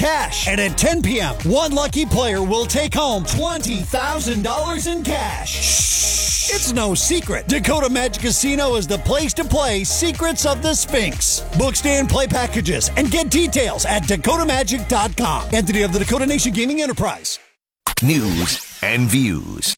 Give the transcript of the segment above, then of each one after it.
cash. And at 10 p.m., one lucky player will take home $20,000 in cash. Shh! It's no secret. Dakota Magic Casino is the place to play Secrets of the Sphinx. Book stand play packages and get details at dakotamagic.com. Entity of the Dakota Nation Gaming Enterprise. News and views.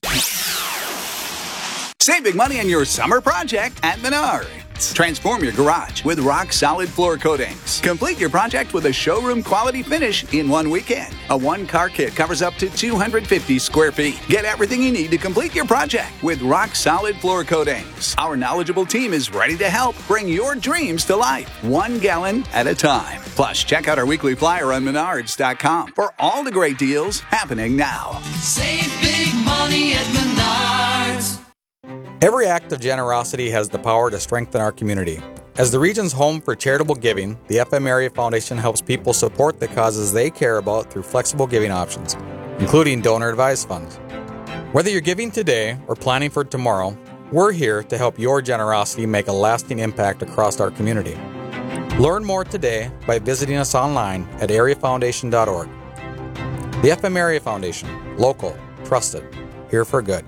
Save big money on your summer project at Menards. Transform your garage with rock-solid floor coatings. Complete your project with a showroom-quality finish in one weekend. A one-car kit covers up to 250 square feet. Get everything you need to complete your project with rock-solid floor coatings. Our knowledgeable team is ready to help bring your dreams to life, 1 gallon at a time. Plus, check out our weekly flyer on Menards.com for all the great deals happening now. Save big money at Menards. Every act of generosity has the power to strengthen our community. As the region's home for charitable giving, the FM Area Foundation helps people support the causes they care about through flexible giving options, including donor-advised funds. Whether you're giving today or planning for tomorrow, we're here to help your generosity make a lasting impact across our community. Learn more today by visiting us online at areafoundation.org. The FM Area Foundation, local, trusted, here for good.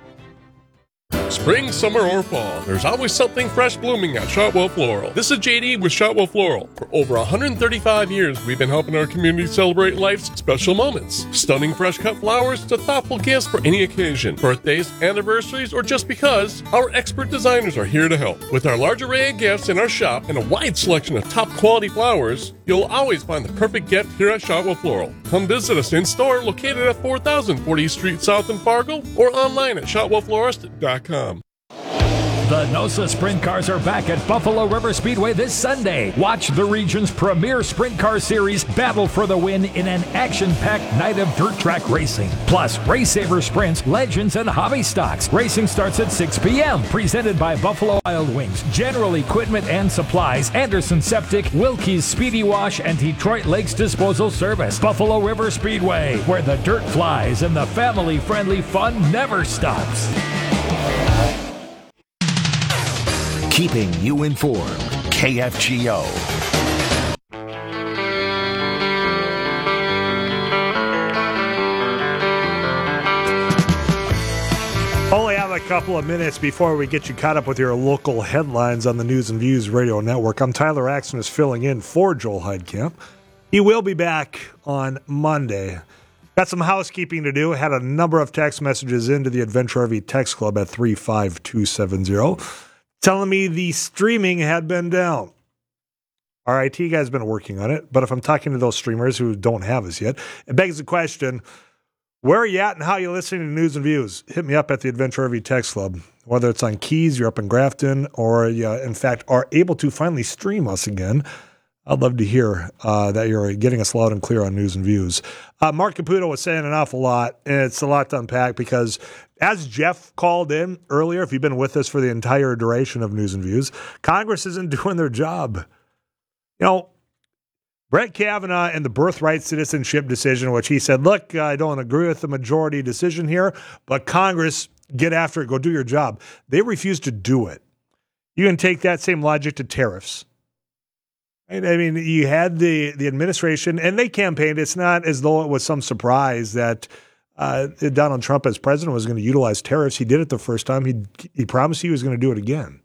Spring, summer, or fall, there's always something fresh blooming at Shotwell Floral. This is JD with Shotwell Floral. For over 135 years, we've been helping our community celebrate life's special moments. Stunning fresh cut flowers to thoughtful gifts for any occasion. Birthdays, anniversaries, or just because, our expert designers are here to help. With our large array of gifts in our shop and a wide selection of top quality flowers, you'll always find the perfect gift here at Shotwell Floral. Come visit us in store located at 4000 40th Street South in Fargo or online at shotwellflorist.com. The NOSA Sprint Cars are back at Buffalo River Speedway this Sunday. Watch the region's premier sprint car series battle for the win in an action-packed night of dirt track racing. Plus, Race Saver Sprints, Legends, and Hobby Stocks. Racing starts at 6 p.m. Presented by Buffalo Wild Wings, General Equipment and Supplies, Anderson Septic, Wilkie's Speedy Wash, and Detroit Lakes Disposal Service. Buffalo River Speedway, where the dirt flies and the family-friendly fun never stops. Keeping you informed. KFGO. Only have a couple of minutes before we get you caught up with your local headlines on the News and Views Radio Network. I'm Tyler Axton, is filling in for Joel Heidkamp. He will be back on Monday. Got some housekeeping to do. Had a number of text messages into the Adventure RV Text Club at 35270. Telling me the streaming had been down. Our IT guy's been working on it, but if I'm talking to those streamers who don't have us yet, it begs the question, where are you at and how are you listening to News and Views? Hit me up at the Adventure RV Text Club. Whether it's on Keys, you're up in Grafton, or you, in fact, are able to finally stream us again. I'd love to hear that you're getting us loud and clear on News and Views. Mark Caputo was saying an awful lot, and it's a lot to unpack because as Jeff called in earlier, if you've been with us for the entire duration of News and Views, Congress isn't doing their job. You know, Brett Kavanaugh and the birthright citizenship decision, which he said, look, I don't agree with the majority decision here, but Congress, get after it, go do your job. They refused to do it. You can take that same logic to tariffs. I mean, you had the administration, and they campaigned. It's not as though it was some surprise that Donald Trump as president was going to utilize tariffs. He did it the first time. He promised he was going to do it again.